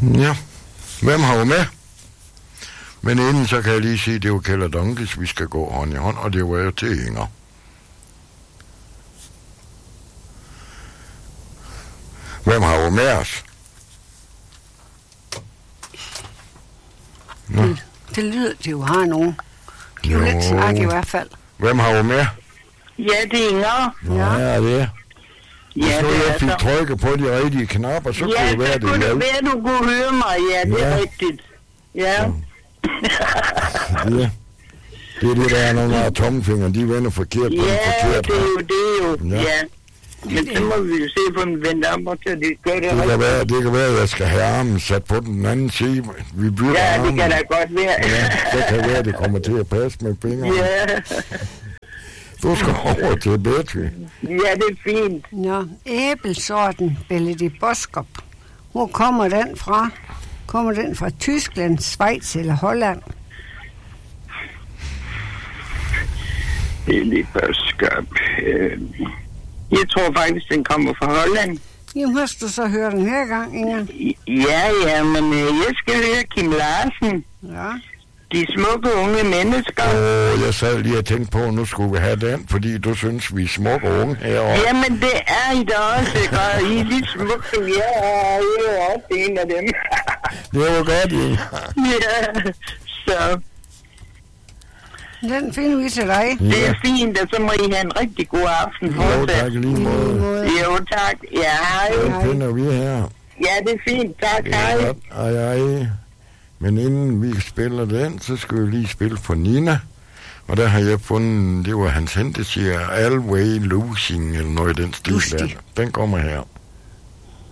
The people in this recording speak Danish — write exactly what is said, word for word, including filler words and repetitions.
Ja. Hvem har du med? Men inden så kan jeg lige sige, det er jo Kjeld og Donkes, vi skal gå hånd i hånd, og det var jo til Inger. Hvem har du med os? Det, det lyder, det jo har nogen. De er jo lidt snak i hvert fald. Hvem har du med? Ja, det er Inger. Ja, ja det er. Hvis Ja, nu det jeg er fik så. trykket på de rigtige knapper, så Ja, kunne det være, så det kunne det hjalp. være, du kunne høre mig. Ja, det er Ja. rigtigt. Ja. Ja. Det er det, der er nogle af tommelfingre, de vender forkert på den Ja, forkerte. det er jo det er jo. Ja. Ja. Men så må vi jo se på den vente om, og til de gør det Det kan, rigtigt. være, det kan være, at jeg skal have armen sat på den anden side. Vi bytter Ja, det armen. kan da godt være. Ja, så kan det være, at det kommer til at passe med fingrene. Ja. Du skal over til Betty. Ja, det er fint. Nå, æbelsorten Belle Boskop. Hvor kommer den fra? Kommer den fra Tyskland, Schweiz eller Holland? Billig børskab. Jeg tror faktisk, den kommer fra Holland. Jamen, har du så hørt den her gang, Inger? Ja, ja, men øh, jeg skal høre Kim Larsen. Ja. De smukke unge mennesker. Åh, jeg sad lige og tænkte på, at nu skulle vi have den, fordi du synes, vi er smukke unge herovre. Jamen, det er I da også, ikke? Og I er lige smukke som jeg er. Jeg er også en af dem. Det var godt, Inger. Ja, så Den finder vi til dig. det er fint, og så må I have en rigtig god aften. Jo, fortsat. tak i lige måde. Jo, tak. Ja, hej. Den finder vi her. Ja, det er fint. Tak, Det er hej. godt. Ej, ej. Men inden vi spiller den, så skal vi lige spille for Nina. Og der har jeg fundet, det var hans hente, siger Always Losing, eller noget i den stil der. Den kommer her.